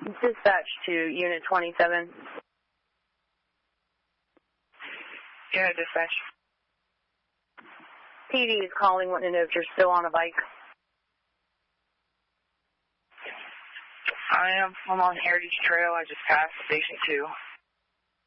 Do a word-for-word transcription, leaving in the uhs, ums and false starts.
Dispatch to Unit twenty-seven. Yeah, dispatch. P D is calling, wanting to know if you're still on a bike. I am. I'm on Heritage Trail. I just passed Station two.